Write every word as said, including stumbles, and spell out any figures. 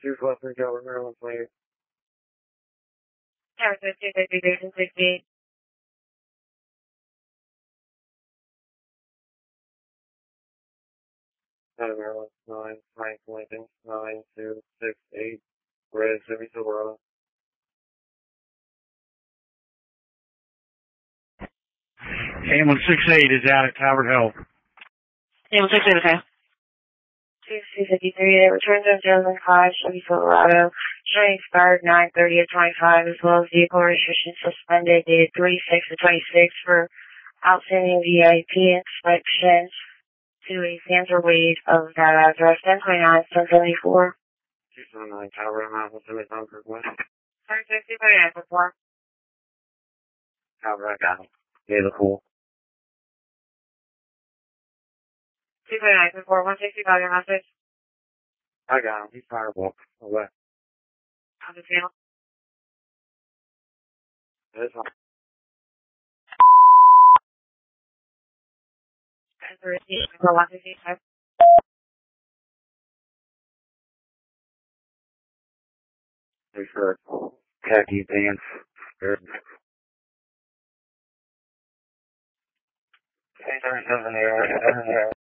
two twelve three Calvert, Maryland, twenty-eight. Tower two fifty, Basin sixty-eight. Tower Maryland, nine, Frank Lincoln, nine two six eight, Red Chevy Silverado. Ambulance six eight is out at Calvert Health. Ambulance six eight, okay. two fifty-three, they returned to two thousand five Chevy Silverado, showing expired nine thirty of twenty-five, as well as vehicle registration suspended dated three six of twenty-six for outstanding V I P inspections to a Sandra Wade of that address, ten twenty-nine, ten seventy-four. two seventy-nine, Calvert, Mountain, City, Dunkirk, West. Sorry, sixty, thirty-nine, before. Calvert, I got him. Yeah, the cool. two twenty-nine, before, one sixty-five, your message. I got him. He's firewalk. Away. On the channel. This one. And for receipt, for one sixty-five. Thanks for khaki pants. Good. Hey, thirty-seven here.